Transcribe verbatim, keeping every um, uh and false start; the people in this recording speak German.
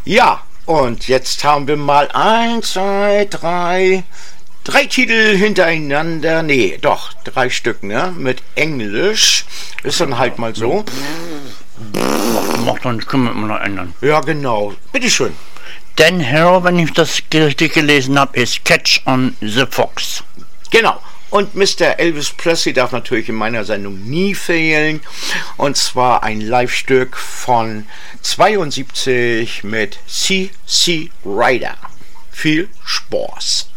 Ja, und jetzt haben wir mal eins, zwei, drei, drei Titel hintereinander. Nee, doch, drei Stück, ne? Mit Englisch. Ist dann halt mal so. Macht doch nicht, können wir immer noch ändern. Ja, genau. Bitteschön. Dan Harrow, wenn ich das richtig gelesen habe, ist Catch on the Fox. Genau. Und Mister Elvis Presley darf natürlich in meiner Sendung nie fehlen. Und zwar ein Live-Stück von zweiundsiebzig mit C C Rider. Viel Spaß.